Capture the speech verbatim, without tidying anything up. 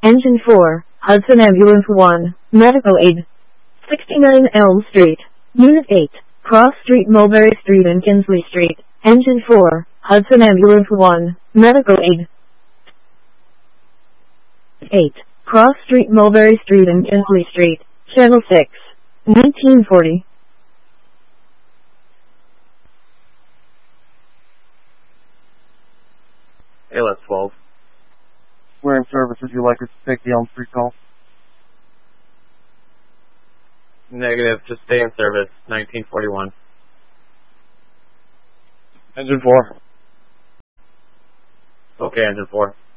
Engine four, Hudson Ambulance one, Medical Aid. sixty-nine Elm Street, Unit eight, Cross Street, Mulberry Street and Kinsley Street. Engine four, Hudson Ambulance one, Medical Aid. eight, Cross Street, Mulberry Street and Kinsley Street. Channel six, nineteen forty. A L S twelve. We're in service. Would you like us to take the Elm Street call? Negative, just stay in service, nineteen forty-one. Engine four. Okay, engine four.